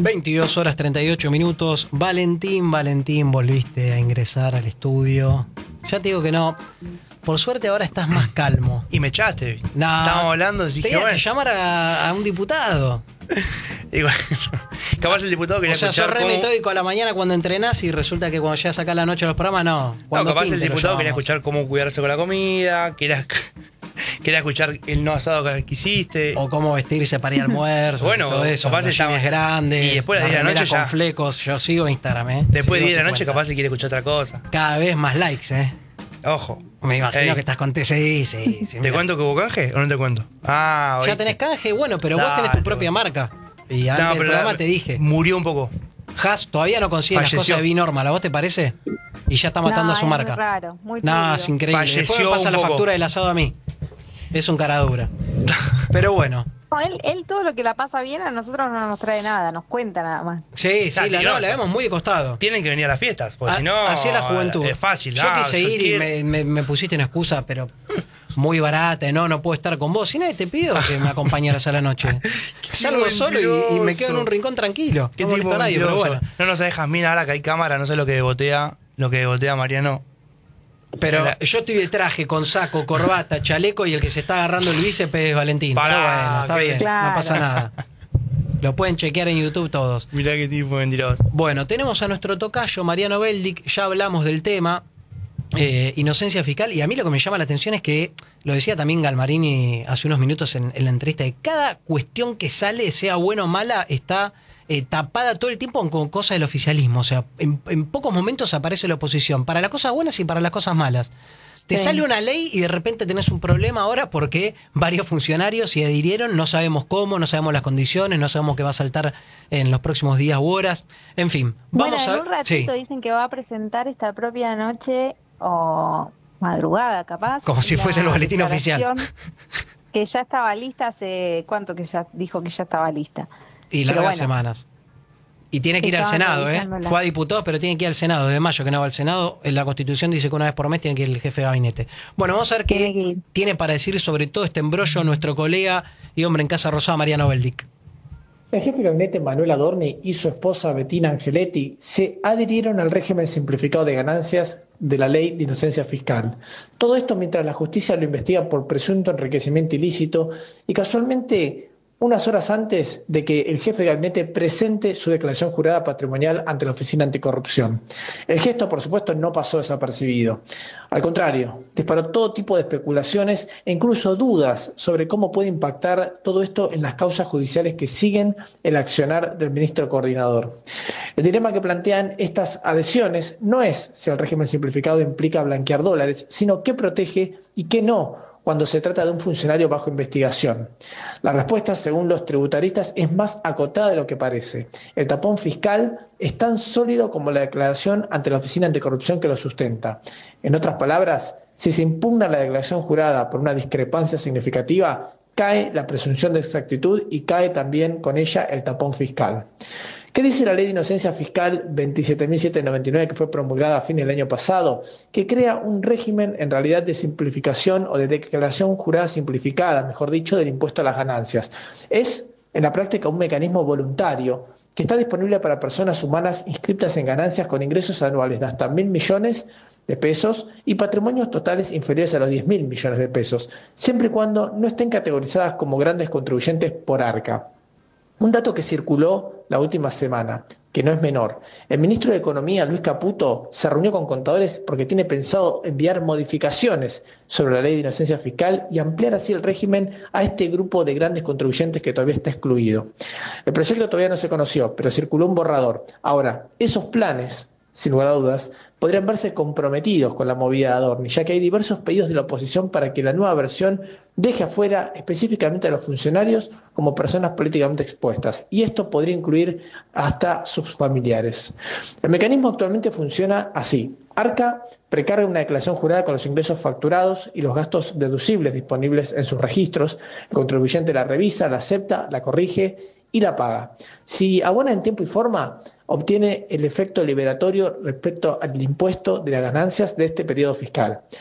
22 horas 38 minutos. Valentín, volviste a ingresar al estudio. Ya te digo que no. Por suerte ahora estás más calmo. Y me echaste. No, estábamos hablando, dije, tenías bueno. que llamar a un diputado. Y bueno, capaz el diputado quería escuchar sos re metódico a la mañana cuando entrenás y resulta que cuando llegas acá a la noche a los programas, no. No, capaz pinte el lo diputado quería llamamos. escuchar cómo cuidarse con la comida, quería escuchar el no asado que hiciste. O cómo vestirse para ir al almuerzo. Bueno, todo eso. capaz Los estaba- jeans grandes. y después de las 10 de la remera noche ya- con flecos. Yo sigo Instagram, Después de Sigo 10 de la tu noche cuenta. capaz se quiere escuchar otra cosa. Cada vez más likes, Ojo. Me imagino Ey, que estás con TCI. Sí, ¿Te mira. cuento que hubo canje o no te cuento? Ah, Ya oíste. tenés canje, bueno, pero vos tenés tu Dale, propia bueno. marca. Y antes del programa te dije. Murió un poco. Haas todavía no consigue las Falleció. cosas de Binormal, ¿a vos te parece? Y ya está matando a su es marca. Muy raro, muy No, turbio. es increíble. Después me Falleció pasa un la poco. factura del asado a mí. Es un cara dura. Pero bueno. No, él todo lo que la pasa bien a nosotros no nos trae nada, nos cuenta nada más. Sí, Dale, la no. vemos muy de costado. Tienen que venir a las fiestas, porque si no. Así es la juventud. Es fácil. Yo quise ir y me pusiste una excusa, pero muy barata. No puedo estar con vos. Y nadie te pidió que me acompañaras a la noche. Salgo solo y me quedo en un rincón tranquilo. ¿Qué No tipo molesto a nadie, pero mentiroso? bueno. No nos dejas mirar ahora que hay cámara, no sé lo que botea Mariano. Pero La- yo estoy de traje, con saco, corbata, chaleco y el que se está agarrando el bíceps es Valentín. Pará, Pero bueno, está que- bien, Claro. no pasa nada. Lo pueden chequear en YouTube todos. Mirá qué tipo mentiroso. Bueno, tenemos a nuestro tocayo, Mariano Beldic, ya hablamos del tema, inocencia fiscal, y a mí lo que me llama la atención es que, lo decía también Galmarini hace unos minutos en la entrevista, que cada cuestión que sale, sea buena o mala, está tapada todo el tiempo con cosas del oficialismo. O sea, en pocos momentos aparece la oposición, para las cosas buenas y para las cosas malas. Te Sí. sale una ley y de repente tenés un problema ahora porque varios funcionarios se adhirieron, no sabemos cómo, no sabemos las condiciones, no sabemos qué va a saltar en los próximos días u horas. En fin, vamos bueno, a en un ratito sí, dicen que va a presentar esta propia noche o madrugada, capaz. Como si la fuese el boletín oficial. declaración Que ya estaba lista hace cuánto que ya dijo que ya estaba lista. y Pero largas bueno, semanas. Y tiene que ir al estaban Senado, revisándola. Fue a diputado, pero tiene que ir al Senado. Desde mayo que no va al Senado, en la Constitución dice que una vez por mes tiene que ir el jefe de gabinete. Bueno, vamos a ver Tiene que qué ir. tiene para decir sobre todo este embrollo nuestro colega y hombre en Casa Rosada, Mariano Beldic. El jefe de gabinete Manuel Adorni y su esposa Bettina Angeletti se adhirieron al régimen simplificado de ganancias de la ley de inocencia fiscal. Todo esto mientras la justicia lo investiga por presunto enriquecimiento ilícito y casualmente unas horas antes de que el jefe de gabinete presente su declaración jurada patrimonial ante la Oficina Anticorrupción. El gesto, por supuesto, no pasó desapercibido. Al contrario, disparó todo tipo de especulaciones e incluso dudas sobre cómo puede impactar todo esto en las causas judiciales que siguen el accionar del ministro coordinador. El dilema que plantean estas adhesiones no es si el régimen simplificado implica blanquear dólares, sino qué protege y qué no cuando se trata de un funcionario bajo investigación. La respuesta, según los tributaristas, es más acotada de lo que parece. El tapón fiscal es tan sólido como la declaración ante la Oficina Anticorrupción que lo sustenta. En otras palabras, si se impugna la declaración jurada por una discrepancia significativa, cae la presunción de exactitud y cae también con ella el tapón fiscal. ¿Qué dice la Ley de Inocencia Fiscal 27.799 que fue promulgada a fin del año pasado? Que crea un régimen en realidad de simplificación o de declaración jurada simplificada, mejor dicho, del impuesto a las ganancias. Es en la práctica un mecanismo voluntario que está disponible para personas humanas inscritas en ganancias con ingresos anuales de hasta 1.000 millones de pesos y patrimonios totales inferiores a los 10.000 millones de pesos, siempre y cuando no estén categorizadas como grandes contribuyentes por ARCA. Un dato que circuló la última semana, que no es menor. El ministro de Economía, Luis Caputo, se reunió con contadores porque tiene pensado enviar modificaciones sobre la ley de inocencia fiscal y ampliar así el régimen a este grupo de grandes contribuyentes que todavía está excluido. El proyecto todavía no se conoció, pero circuló un borrador. Ahora, esos planes, sin lugar a dudas, podrían verse comprometidos con la movida de Adorni, ya que hay diversos pedidos de la oposición para que la nueva versión deje afuera específicamente a los funcionarios como personas políticamente expuestas, y esto podría incluir hasta sus familiares. El mecanismo actualmente funciona así. ARCA precarga una declaración jurada con los ingresos facturados y los gastos deducibles disponibles en sus registros. El contribuyente la revisa, la acepta, la corrige y la paga. Si abona en tiempo y forma, obtiene el efecto liberatorio respecto al impuesto de las ganancias de este periodo fiscal.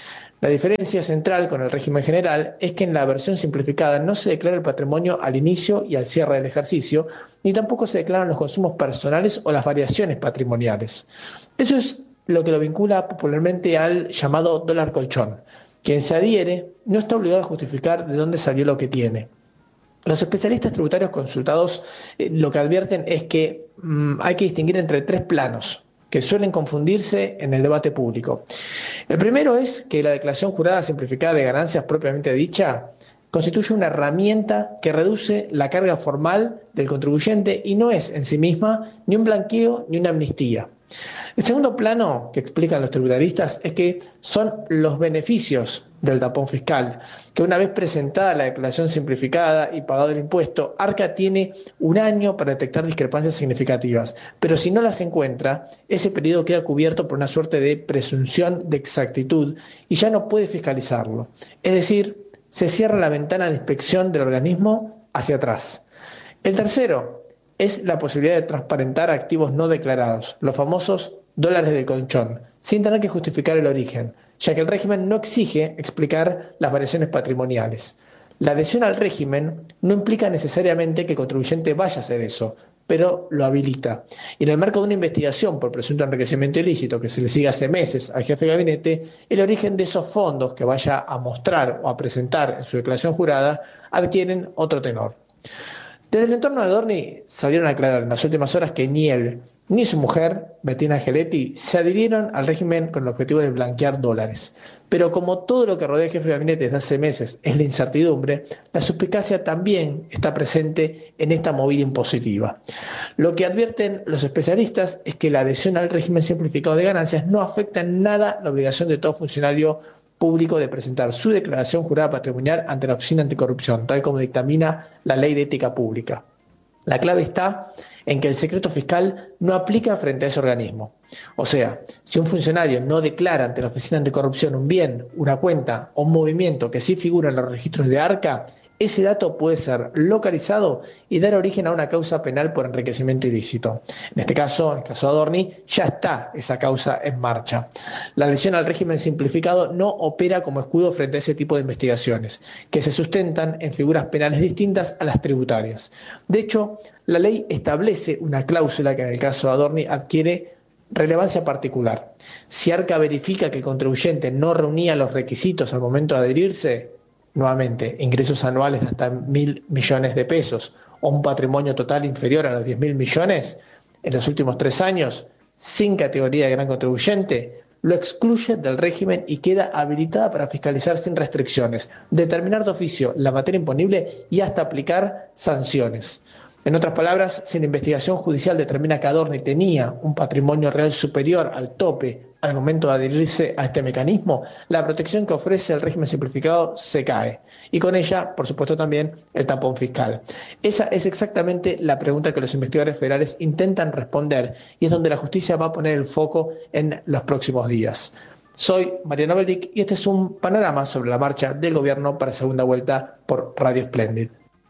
La diferencia central con el régimen general es que en la versión simplificada no se declara el patrimonio al inicio y al cierre del ejercicio, ni tampoco se declaran los consumos personales o las variaciones patrimoniales. Eso es lo que lo vincula popularmente al llamado dólar colchón. Quien se adhiere no está obligado a justificar de dónde salió lo que tiene. Los especialistas tributarios consultados lo que advierten es que hay que distinguir entre 3 planos que suelen confundirse en el debate público. El primero es que la declaración jurada simplificada de ganancias propiamente dicha constituye una herramienta que reduce la carga formal del contribuyente y no es en sí misma ni un blanqueo ni una amnistía. El segundo plano que explican los tributaristas es que son los beneficios del tapón fiscal, que una vez presentada la declaración simplificada y pagado el impuesto, Arca tiene un año para detectar discrepancias significativas, pero si no las encuentra, ese periodo queda cubierto por una suerte de presunción de exactitud y ya no puede fiscalizarlo. Es decir, se cierra la ventana de inspección del organismo hacia atrás. El tercero es la posibilidad de transparentar activos no declarados, los famosos dólares de colchón, sin tener que justificar el origen, ya que el régimen no exige explicar las variaciones patrimoniales. La adhesión al régimen no implica necesariamente que el contribuyente vaya a hacer eso, pero lo habilita. Y en el marco de una investigación por presunto enriquecimiento ilícito que se le sigue hace meses al jefe de gabinete, el origen de esos fondos que vaya a mostrar o a presentar en su declaración jurada adquieren otro tenor. Desde el entorno de Adorni salieron a aclarar en las últimas horas que ni él ni su mujer, Bettina Angeletti, se adhirieron al régimen con el objetivo de blanquear dólares. Pero como todo lo que rodea al jefe de gabinete desde hace meses es la incertidumbre, la suspicacia también está presente en esta movida impositiva. Lo que advierten los especialistas es que la adhesión al régimen simplificado de ganancias no afecta en nada la obligación de todo funcionario público de presentar su declaración jurada patrimonial ante la Oficina Anticorrupción, tal como dictamina la Ley de Ética Pública. La clave está en que el secreto fiscal no aplica frente a ese organismo. O sea, si un funcionario no declara ante la Oficina Anticorrupción un bien, una cuenta o un movimiento que sí figura en los registros de Arca, ese dato puede ser localizado y dar origen a una causa penal por enriquecimiento ilícito. En este caso, en el caso de Adorni, ya está esa causa en marcha. La adhesión al régimen simplificado no opera como escudo frente a ese tipo de investigaciones, que se sustentan en figuras penales distintas a las tributarias. De hecho, la ley establece una cláusula que en el caso de Adorni adquiere relevancia particular. Si Arca verifica que el contribuyente no reunía los requisitos al momento de adherirse, nuevamente, ingresos anuales de hasta 1.000 millones de pesos o un patrimonio total inferior a los 10.000 millones en los últimos 3 años, sin categoría de gran contribuyente, lo excluye del régimen y queda habilitada para fiscalizar sin restricciones, determinar de oficio la materia imponible y hasta aplicar sanciones. En otras palabras, si la investigación judicial determina que Adorni tenía un patrimonio real superior al tope al momento de adherirse a este mecanismo, la protección que ofrece el régimen simplificado se cae. Y con ella, por supuesto, también el tapón fiscal. Esa es exactamente la pregunta que los investigadores federales intentan responder y es donde la justicia va a poner el foco en los próximos días. Soy Mariano Beldic y este es un panorama sobre la marcha del gobierno para segunda vuelta por Radio Splendid.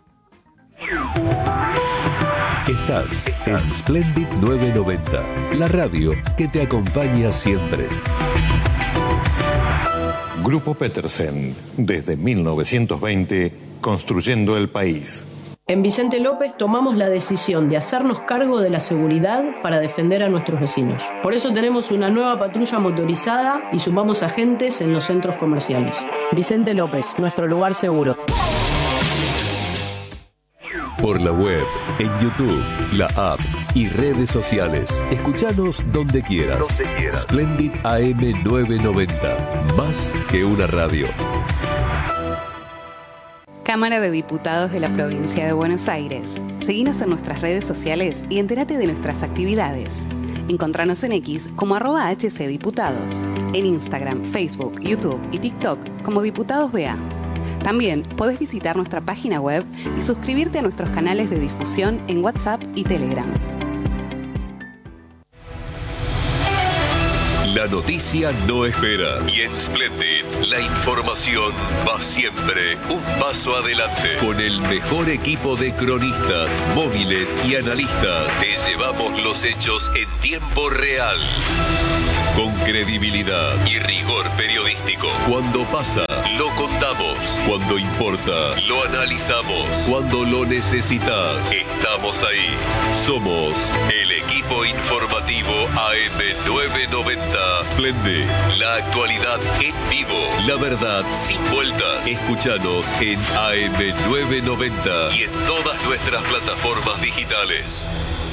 Estás en Splendid 990, la radio que te acompaña siempre. Grupo Petersen, desde 1920, construyendo el país. En Vicente López tomamos la decisión de hacernos cargo de la seguridad para defender a nuestros vecinos. Por eso tenemos una nueva patrulla motorizada y sumamos agentes en los centros comerciales. Vicente López, nuestro lugar seguro. Por la web, en YouTube, la app y redes sociales. Escuchanos donde quieras. Splendid AM 990. Más que una radio. Cámara de Diputados de la Provincia de Buenos Aires. Seguinos en nuestras redes sociales y entérate de nuestras actividades. Encontranos en X como @HCDiputados. En Instagram, Facebook, YouTube y TikTok como Diputados BA. También podés visitar nuestra página web y suscribirte a nuestros canales de difusión en WhatsApp y Telegram. La noticia no espera y en Splendid la información va siempre un paso adelante. Con el mejor equipo de cronistas, móviles y analistas te llevamos los hechos en tiempo real. Con credibilidad y rigor periodístico. Cuando pasa, lo contamos. Cuando importa, lo analizamos. Cuando lo necesitas, estamos ahí. Somos el equipo informativo AM990. Splendid. La actualidad en vivo. La verdad sin vueltas. Escúchanos en AM990 y en todas nuestras plataformas digitales.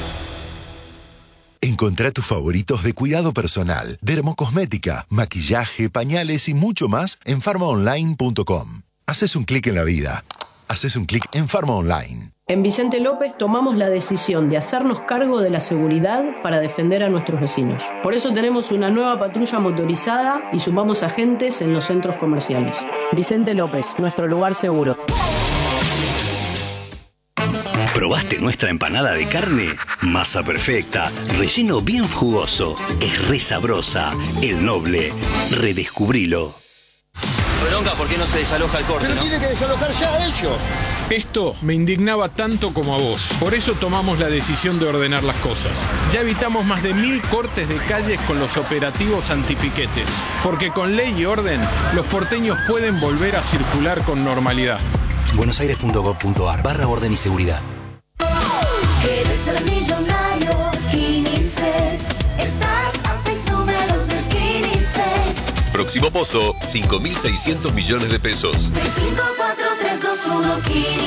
Encontrá tus favoritos de cuidado personal, dermocosmética, maquillaje, pañales y mucho más en pharmaonline.com. Haces un clic en la vida. Haces un clic en Pharma Online. En Vicente López tomamos la decisión de hacernos cargo de la seguridad para defender a nuestros vecinos. Por eso tenemos una nueva patrulla motorizada y sumamos agentes en los centros comerciales. Vicente López, nuestro lugar seguro. ¿Probaste nuestra empanada de carne? Masa perfecta, relleno bien jugoso, es re sabrosa. El Noble, redescubrilo. Bronca, ¿por qué no se desaloja el corte? Pero tienen que desalojar ya ellos. Esto me indignaba tanto como a vos. Por eso tomamos la decisión de ordenar las cosas. Ya evitamos más de 1000 cortes de calles con los operativos antipiquetes. Porque con ley y orden, los porteños pueden volver a circular con normalidad. buenosaires.gov.ar/orden y seguridad. ¿Quieres ser millonario? Quinices. Estás a 6 números del Quinices. Próximo pozo, 5.600 millones de pesos. 654-321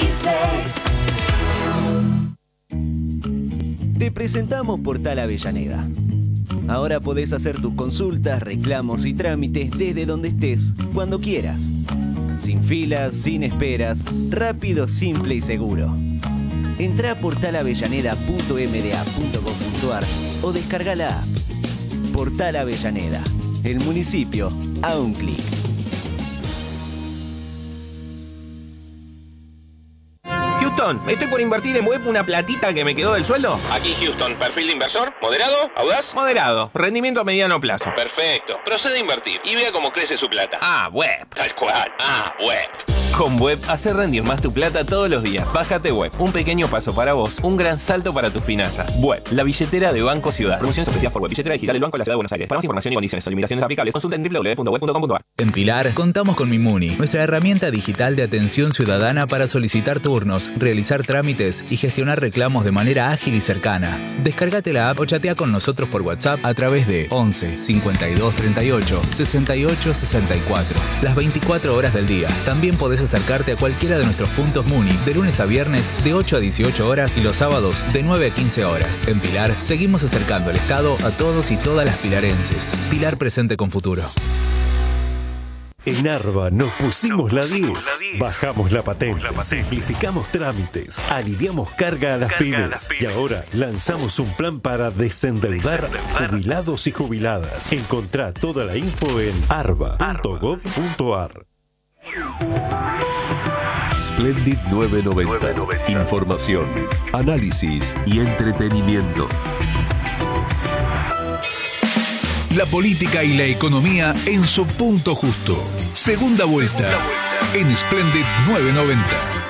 Quinices. Te presentamos Portal Avellaneda. Ahora podés hacer tus consultas, reclamos y trámites desde donde estés, cuando quieras. Sin filas, sin esperas, rápido, simple y seguro. Entrá a portalavellaneda.mda.gov.ar o descarga la app. Portal Avellaneda, el municipio a un clic. Houston, estoy por invertir en web una platita que me quedó del sueldo. Aquí Houston, perfil de inversor, moderado, audaz. Moderado, rendimiento a mediano plazo. Perfecto, procede a invertir y vea cómo crece su plata. Web. Tal cual, web. Con Web, hacer rendir más tu plata todos los días. Bájate Web, un pequeño paso para vos, un gran salto para tus finanzas. Web, la billetera de Banco Ciudad. Promociones ofrecidas por Web, billetera digital del Banco de la Ciudad de Buenos Aires. Para más información y condiciones o limitaciones aplicables, consulta en www.web.com.ar. En Pilar, contamos con Mimuni, nuestra herramienta digital de atención ciudadana para solicitar turnos, realizar trámites y gestionar reclamos de manera ágil y cercana. Descárgate la app o chatea con nosotros por WhatsApp a través de 11 52 38 68 64. Las 24 horas del día. También podés acercarte a cualquiera de nuestros puntos Muni de lunes a viernes de 8 a 18 horas y los sábados de 9 a 15 horas. En Pilar, seguimos acercando el Estado a todos y todas las pilarenses. Pilar presente con futuro. En Arba nos pusimos la 10, bajamos la patente, simplificamos trámites, aliviamos carga a las pymes y ahora lanzamos un plan para desendeudar jubilados y jubiladas. Encontrá toda la info en arba.gov.ar. Splendid 990. Información, análisis y entretenimiento. La política y la economía en su punto justo. Segunda vuelta en Splendid 990.